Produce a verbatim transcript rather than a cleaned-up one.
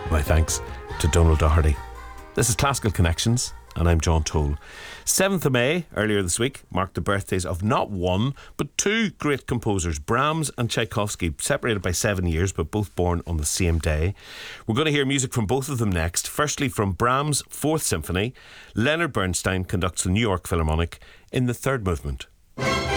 My thanks to Donald Doherty. This is Classical Connections, and I'm John Toll. seventh of May, earlier this week, marked the birthdays of not one, but two great composers, Brahms and Tchaikovsky, separated by seven years, but both born on the same day. We're going to hear music from both of them next. Firstly, from Brahms' Fourth Symphony, Leonard Bernstein conducts the New York Philharmonic in the third movement.